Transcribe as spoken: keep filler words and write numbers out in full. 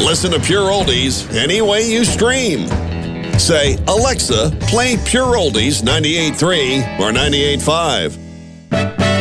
listen to Pure Oldies any way you stream. Say, Alexa, play Pure Oldies ninety-eight point three or ninety-eight point five.